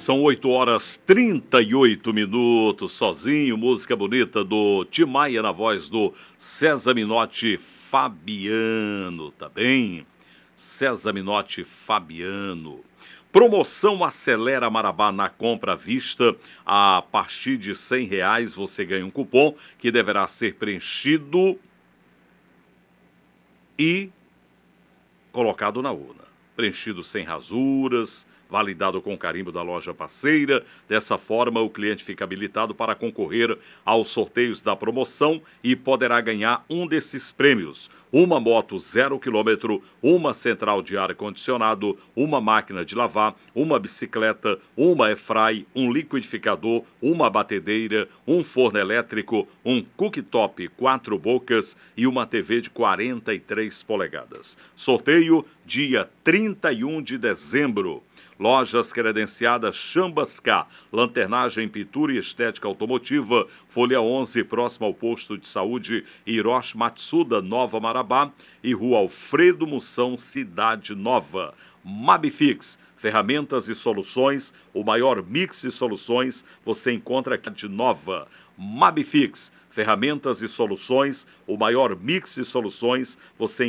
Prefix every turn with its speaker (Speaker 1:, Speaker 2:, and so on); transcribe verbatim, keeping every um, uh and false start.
Speaker 1: São oito horas e trinta e oito minutos, sozinho, música bonita do Tim Maia na voz do César Minotti Fabiano, tá bem? César Minotti Fabiano. Promoção Acelera Marabá na compra à vista. A partir de cem reais você ganha um cupom que deverá ser preenchido e colocado na urna. Preenchido sem rasuras, validado com carimbo da loja parceira. Dessa forma, o cliente fica habilitado para concorrer aos sorteios da promoção e poderá ganhar um desses prêmios: uma moto zero quilômetro, uma central de ar-condicionado, uma máquina de lavar, uma bicicleta, uma airfry, um liquidificador, uma batedeira, um forno elétrico, um cooktop quatro bocas e uma T V de quarenta e três polegadas. Sorteio dia trinta e um de dezembro. Lojas credenciadas Chambascar, lanternagem, pintura e estética automotiva, Folha onze, próximo ao posto de saúde Hiroshi Matsuda, Nova Marabá, e Rua Alfredo Mussão, Cidade Nova. Mabifix, ferramentas e soluções, o maior mix de soluções você encontra aqui de Nova. Mabifix, ferramentas e soluções, o maior mix de soluções você